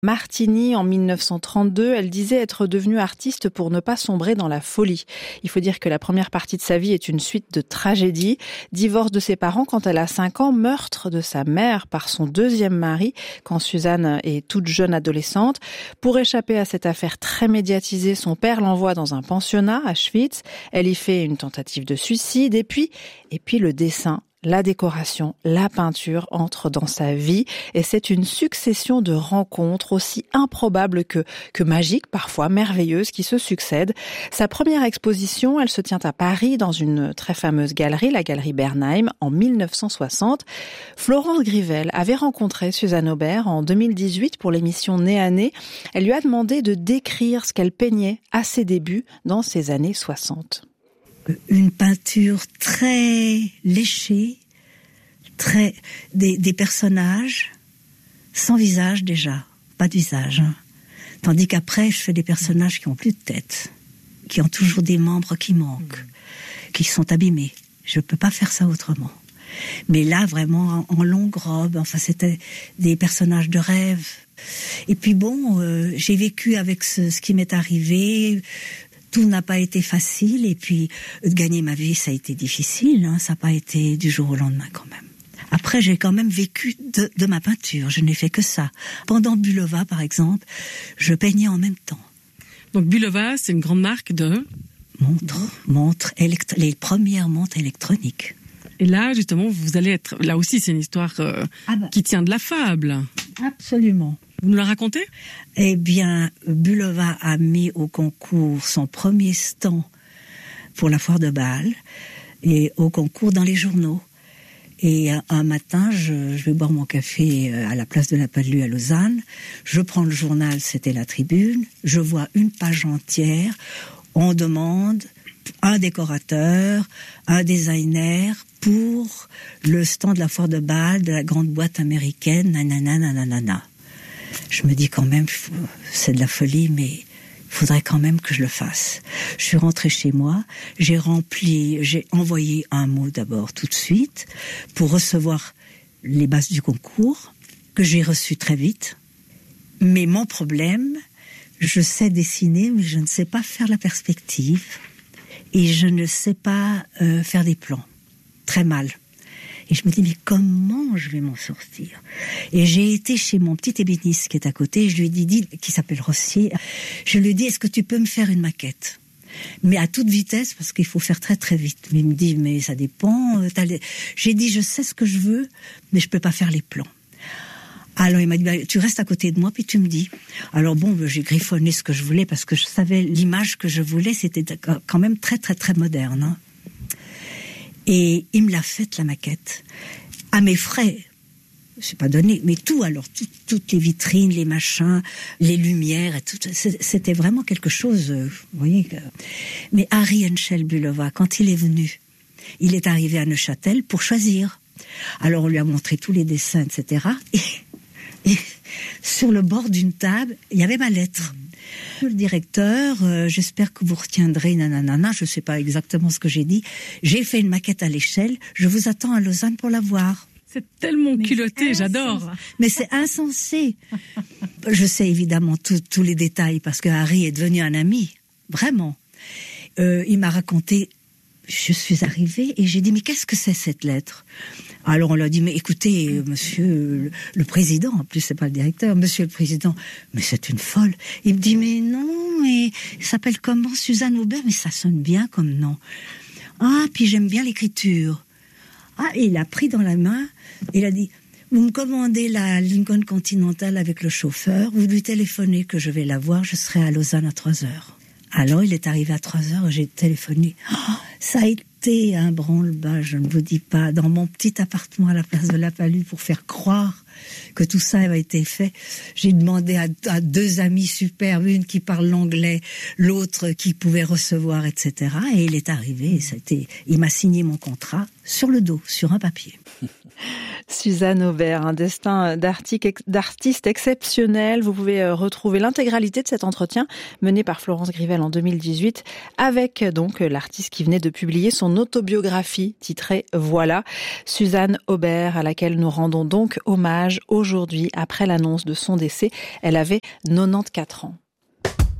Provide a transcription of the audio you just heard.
Martini, en 1932, elle disait être devenue artiste pour ne pas sombrer dans la folie. Il faut dire que la première partie de sa vie est une suite de tragédies. Divorce de ses parents quand elle a 5 ans, meurtre de sa mère par son deuxième mari quand Suzanne est toute jeune adolescente. Pour échapper à cette affaire très médiatisée, son père l'envoie dans un pensionnat à Schwytz. Elle y fait une tentative de suicide et puis le dessin. La décoration, la peinture entrent dans sa vie et c'est une succession de rencontres aussi improbables que magiques, parfois merveilleuses, qui se succèdent. Sa première exposition, elle se tient à Paris dans une très fameuse galerie, la galerie Bernheim, en 1960. Florence Grivel avait rencontré Suzanne Aubert en 2018 pour l'émission Nez à Nez. Elle lui a demandé de décrire ce qu'elle peignait à ses débuts dans ces années 60. Une peinture très léchée, des personnages sans visage déjà, pas de visage. Hein. Tandis qu'après, je fais des personnages qui ont plus de tête, qui ont toujours des membres qui manquent, qui sont abîmés. Je peux pas faire ça autrement. Mais là, vraiment, en longue robe, enfin, c'était des personnages de rêve. Et puis bon, j'ai vécu avec ce qui m'est arrivé. Tout n'a pas été facile et puis gagner ma vie, ça a été difficile. Hein, ça n'a pas été du jour au lendemain quand même. Après, j'ai quand même vécu de ma peinture. Je n'ai fait que ça. Pendant Bulova, par exemple, je peignais en même temps. Donc Bulova, c'est une grande marque de montres, les premières montres électroniques. Et là, justement, vous allez être... Là aussi, c'est une histoire qui tient de la fable. Absolument. Vous nous la racontez ? Eh bien, Bulova a mis au concours son premier stand pour la foire de Bâle et au concours dans les journaux. Et un matin, je vais boire mon café à la place de la Palue à Lausanne. Je prends le journal, c'était La Tribune. Je vois une page entière. On demande un décorateur, un designer pour le stand de la foire de Bâle de la grande boîte américaine, nanana. Je me dis quand même, c'est de la folie, mais il faudrait quand même que je le fasse. Je suis rentrée chez moi, j'ai envoyé un mot d'abord tout de suite pour recevoir les bases du concours, que j'ai reçu très vite. Mais mon problème, je sais dessiner, mais je ne sais pas faire la perspective et je ne sais pas faire des plans. Très mal. Et je me dis, mais comment je vais m'en sortir ? Et j'ai été chez mon petit ébéniste qui est à côté, et je lui ai dit, qui s'appelle Rossier, je lui ai dit, est-ce que tu peux me faire une maquette ? Mais à toute vitesse, parce qu'il faut faire très très vite. Mais il me dit, mais ça dépend. J'ai dit, je sais ce que je veux, mais je peux pas faire les plans. Alors il m'a dit, tu restes à côté de moi, puis tu me dis. Alors bon, j'ai griffonné ce que je voulais, parce que je savais l'image que je voulais, c'était quand même très très très moderne, hein. Et il me l'a faite, la maquette, à mes frais. C'est pas donné, mais tout, alors, toutes les vitrines, les machins, les lumières, et tout, c'était vraiment quelque chose, vous voyez. Mais Harry Henschel Bulova, quand il est venu, il est arrivé à Neuchâtel pour choisir. Alors on lui a montré tous les dessins, etc. Et sur le bord d'une table, il y avait ma lettre. Le directeur, j'espère que vous retiendrez, nanana, je ne sais pas exactement ce que j'ai dit. J'ai fait une maquette à l'échelle, je vous attends à Lausanne pour la voir. C'est tellement culotté, j'adore. Mais c'est insensé. Je sais évidemment tous les détails parce que Harry est devenu un ami, vraiment. Il m'a raconté, je suis arrivée et j'ai dit, mais qu'est-ce que c'est cette lettre ? Alors on lui a dit, mais écoutez, monsieur le président, en plus c'est pas le directeur, monsieur le président, mais c'est une folle. Il me dit, mais non, mais il s'appelle comment, Suzanne Aubert, mais ça sonne bien comme nom. Ah, puis j'aime bien l'écriture. Ah, et il a pris dans la main, il a dit, vous me commandez la Lincoln Continental avec le chauffeur, vous lui téléphonez que je vais la voir, je serai à Lausanne à 3h. Alors il est arrivé à 3h, j'ai téléphoné. Oh, ça a été un branle-bas, je ne vous dis pas, dans mon petit appartement à la place de la Palue pour faire croire que tout ça avait été fait. J'ai demandé à 2 amis superbes, une qui parle l'anglais, l'autre qui pouvait recevoir, etc. Et il est arrivé, il m'a signé mon contrat sur le dos, sur un papier. Suzanne Aubert, un destin d'artiste exceptionnel. Vous pouvez retrouver l'intégralité de cet entretien mené par Florence Grivel en 2018 avec donc l'artiste qui venait de publier son autobiographie titrée Voilà. Suzanne Aubert, à laquelle nous rendons donc hommage aujourd'hui après l'annonce de son décès. Elle avait 94 ans.